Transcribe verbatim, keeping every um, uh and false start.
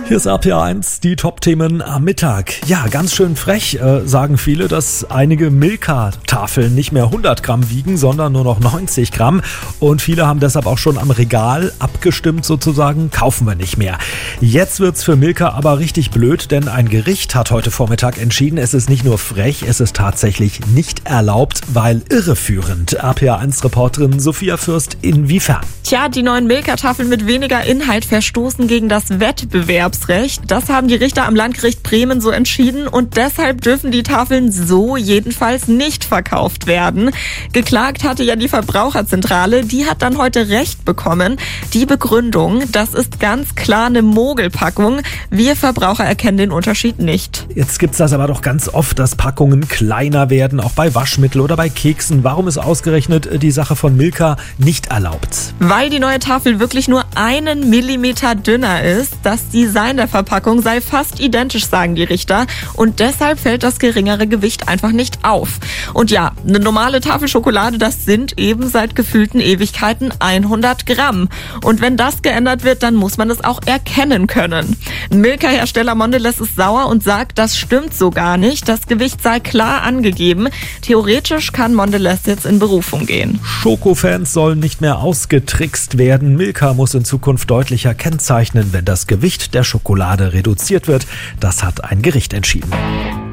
Hier ist R P R eins, die Top-Themen am Mittag. Ja, ganz schön frech, äh, sagen viele, dass einige Milka-Tafeln nicht mehr hundert Gramm wiegen, sondern nur noch neunzig Gramm. Und viele haben deshalb auch schon am Regal abgestimmt sozusagen, kaufen wir nicht mehr. Jetzt wird's für Milka aber richtig blöd, denn ein Gericht hat heute Vormittag entschieden, es ist nicht nur frech, es ist tatsächlich nicht erlaubt, weil irreführend. R P R eins-Reporterin Sophia Fürst, inwiefern? Tja, die neuen Milka-Tafeln mit weniger Inhalt verstoßen gegen das Wettbewerbsrecht. Das haben die Richter am Landgericht Bremen so entschieden und deshalb dürfen die Tafeln so jedenfalls nicht verkauft werden. Geklagt hatte ja die Verbraucherzentrale, die hat dann heute Recht bekommen. Die Begründung, das ist ganz klar eine Mogelpackung. Wir Verbraucher erkennen den Unterschied nicht. Jetzt gibt's das aber doch ganz oft, dass Packungen kleiner werden, auch bei Waschmittel oder bei Keksen. Warum ist ausgerechnet die Sache von Milka nicht erlaubt? Weil die neue Tafel wirklich nur einen Millimeter dünner ist. Das Design der Verpackung sei fast identisch, sagen die Richter. Und deshalb fällt das geringere Gewicht einfach nicht auf. Und ja, eine normale Tafel Schokolade, das sind eben seit gefühlten Ewigkeiten hundert Gramm. Und wenn das geändert wird, dann muss man es auch erkennen können. Milka-Hersteller Mondelez ist sauer und sagt, das stimmt so gar nicht. Das Gewicht sei klar angegeben. Theoretisch kann Mondelez jetzt in Berufung gehen. Schokofans sollen nicht mehr ausgetrickst werden. Milka muss in Zukunft deutlicher kennzeichnen, wenn das Gewicht der Schokolade reduziert wird. Das hat ein Gericht entschieden.